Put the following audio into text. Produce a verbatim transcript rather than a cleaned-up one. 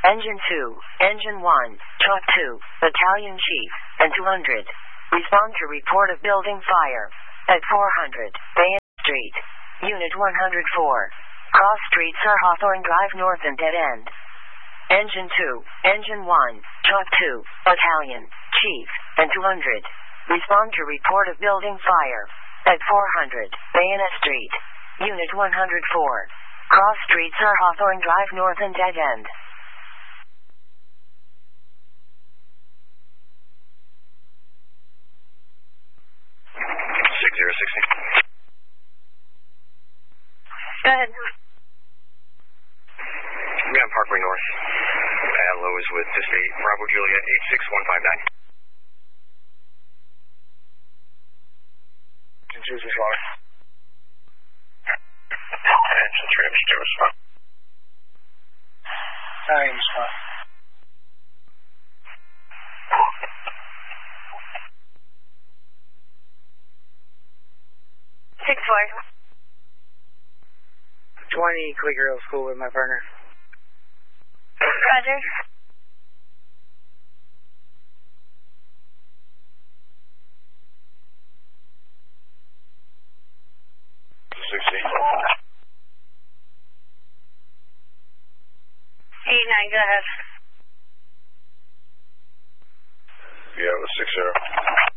Engine two, Engine one, Chalk two, Battalion Chief, and two hundred. Respond to report of building fire at four hundred, Bayon Street. Unit one hundred four. Cross Street, Sir Hawthorne Drive North and Dead End. Engine two, Engine one, Chalk two, Battalion Chief, and two hundred. Respond to report of building fire at four hundred, Bayonet Street. Unit one hundred four. Cross Street, Sir Hawthorne Drive North and Dead End. six zero six zero. Go ahead. We have Parkway North. At low is with this eight, Bravo Juliet eight six one five nine. Engine two is low. Engine three, Engine two is low. Nine is low. Six four. Twenty, Quaker Hill School with my partner. Roger. sixty. Eight nine. Go ahead. Yeah, it was six zero.